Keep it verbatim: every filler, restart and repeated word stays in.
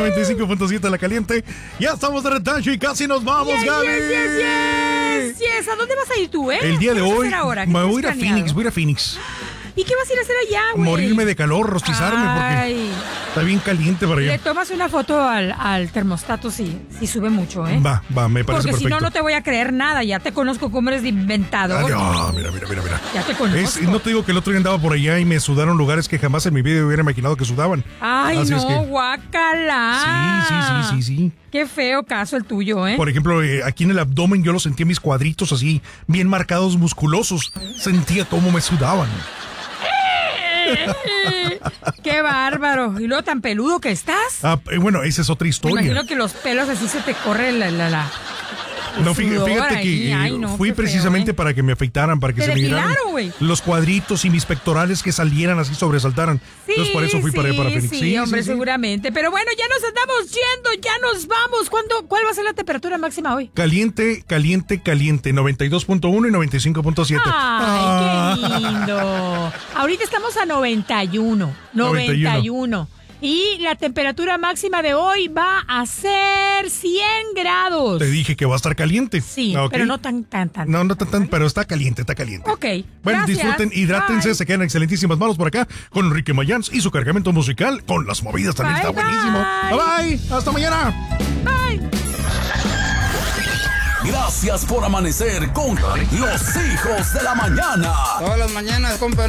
noventa y cinco punto siete La Caliente. Ya estamos de retacho y casi nos vamos, yes, Gaby. Yes, yes, yes, yes. ¿A dónde vas a ir tú, eh? El día de hoy ahora? me voy a ir a Phoenix, voy a ir a Phoenix. ¿Y qué vas a ir a hacer allá, güey? Morirme de calor, rostizarme, Ay. porque está bien caliente para allá. Le tomas una foto al, al termostato si, si sube mucho, ¿eh? Va, va, me parece Porque perfecto. si no, no te voy a creer nada. Ya te conozco cómo eres de inventador. Ah, mira, mira, mira, mira. Ya te conozco. Es, no te digo que el otro día andaba por allá y me sudaron lugares que jamás en mi vida hubiera imaginado que sudaban. Ay, Así no, es que... guácala. Sí, sí, sí, sí, sí. Qué feo caso el tuyo, ¿eh? Por ejemplo, eh, aquí en el abdomen yo lo sentía mis cuadritos así, bien marcados, musculosos. Sentía cómo me sudaban. ¡Qué bárbaro! ¿Y luego tan peludo que estás? Ah, eh, bueno, esa es otra historia. Me imagino que los pelos así se te corre la... la, la no, fíjate, fíjate que ahí. eh, Ay, no, fui precisamente feo, ¿eh? para que me afeitaran, para que ¿Te se me miraran güey? los cuadritos y mis pectorales que salieran así, sobresaltaran. Sí, Entonces por eso fui sí, para, para Phoenix. Sí, Sí, hombre, sí, sí. seguramente. Pero bueno, ya nos andamos yendo, ya nos vamos. ¿Cuándo, ¿Cuál va a ser la temperatura máxima hoy? Caliente, caliente, caliente. noventa y dos punto uno y noventa y cinco punto siete. ¡Ay, Ah. qué lindo! Ahorita estamos a noventa y uno. noventa y uno. Y la temperatura máxima de hoy va a ser cien grados. Te dije que va a estar caliente. Sí, Ok. pero no tan, tan, tan. No, no tan, tan, pero está caliente, está caliente. Ok. Bueno, gracias. disfruten, hidrátense, Bye. se quedan excelentísimas manos por acá con Enrique Mayans y su cargamento musical con las movidas también Bye, está buenísimo. bye. Bye bye, hasta mañana. Bye. Gracias por amanecer con los hijos de la mañana. Todas las mañanas, compa.